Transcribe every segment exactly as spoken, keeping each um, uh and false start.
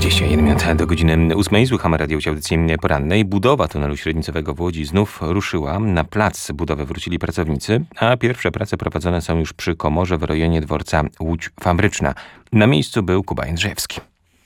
dwadzieścia jeden minut do godziny ósmej. Słuchamy radiowej audycji porannej. Budowa tunelu średnicowego w Łodzi znów ruszyła. Na plac budowy wrócili pracownicy, a pierwsze prace prowadzone są już przy komorze w rejonie dworca Łódź Fabryczna. Na miejscu był Kuba Jędrzejewski.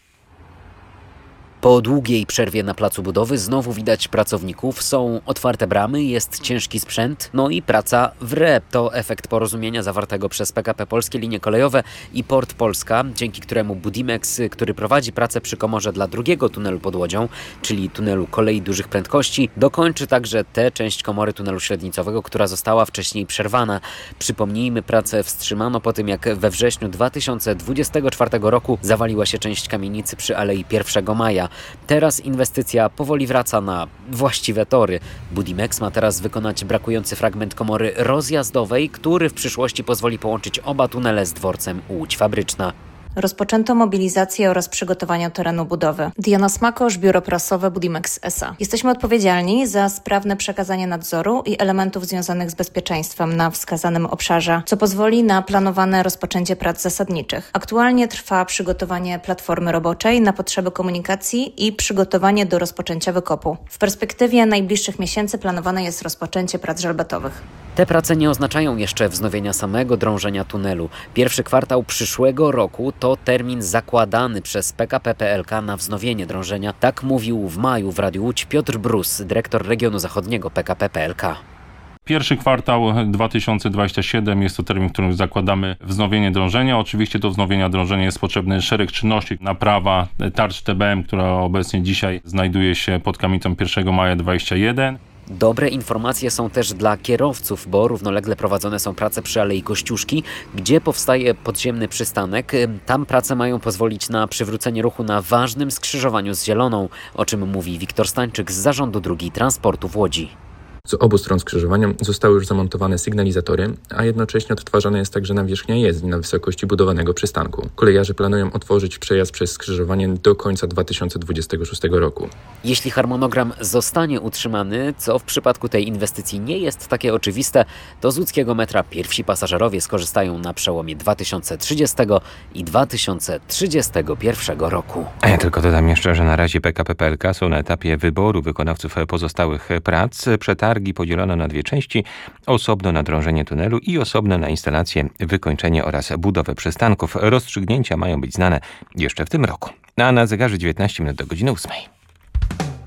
Po długiej przerwie na placu budowy znowu widać pracowników, są otwarte bramy, jest ciężki sprzęt, no i praca w re. To efekt porozumienia zawartego przez P K P Polskie Linie Kolejowe i Port Polska, dzięki któremu Budimex, który prowadzi pracę przy komorze dla drugiego tunelu pod Łodzią, czyli tunelu kolei dużych prędkości, dokończy także tę część komory tunelu średnicowego, która została wcześniej przerwana. Przypomnijmy, pracę wstrzymano po tym, jak we wrześniu dwa tysiące dwudziestego czwartego roku zawaliła się część kamienicy przy Alei pierwszego maja. Teraz inwestycja powoli wraca na właściwe tory. Budimex ma teraz wykonać brakujący fragment komory rozjazdowej, który w przyszłości pozwoli połączyć oba tunele z dworcem Łódź Fabryczna. Rozpoczęto mobilizację oraz przygotowania terenu budowy. Diana Smakosz, Biuro Prasowe Budimex S A. Jesteśmy odpowiedzialni za sprawne przekazanie nadzoru i elementów związanych z bezpieczeństwem na wskazanym obszarze, co pozwoli na planowane rozpoczęcie prac zasadniczych. Aktualnie trwa przygotowanie platformy roboczej na potrzeby komunikacji i przygotowanie do rozpoczęcia wykopu. W perspektywie najbliższych miesięcy planowane jest rozpoczęcie prac żelbetowych. Te prace nie oznaczają jeszcze wznowienia samego drążenia tunelu. Pierwszy kwartał przyszłego roku to termin zakładany przez P K P P L K na wznowienie drążenia. Tak mówił w maju w Radiu Łódź Piotr Brus, dyrektor regionu zachodniego P K P P L K. Pierwszy kwartał dwa tysiące dwudziesty siódmy jest to termin, w którym zakładamy wznowienie drążenia. Oczywiście do wznowienia drążenia jest potrzebny szereg czynności. Naprawa tarcz T B M, która obecnie dzisiaj znajduje się pod kamienicą pierwszego maja dwudziestego pierwszego. Dobre informacje są też dla kierowców, bo równolegle prowadzone są prace przy Alei Kościuszki, gdzie powstaje podziemny przystanek. Tam prace mają pozwolić na przywrócenie ruchu na ważnym skrzyżowaniu z Zieloną, o czym mówi Wiktor Stańczyk z Zarządu Dróg Transportu w Łodzi. Z obu stron skrzyżowania zostały już zamontowane sygnalizatory, a jednocześnie odtwarzana jest także nawierzchnia jezdni na wysokości budowanego przystanku. Kolejarze planują otworzyć przejazd przez skrzyżowanie do końca dwa tysiące dwudziestego szóstego roku. Jeśli harmonogram zostanie utrzymany, co w przypadku tej inwestycji nie jest takie oczywiste, to z łódzkiego metra pierwsi pasażerowie skorzystają na przełomie dwa tysiące trzydziestego i dwa tysiące trzydziestego pierwszego roku. A ja tylko dodam jeszcze, że na razie P K P P L K są na etapie wyboru wykonawców pozostałych prac. Przetargi podzielono na dwie części, osobno na drążenie tunelu i osobno na instalację, wykończenie oraz budowę przystanków. Rozstrzygnięcia mają być znane jeszcze w tym roku. A na zegarze dziewiętnaście minut do godziny ósmej.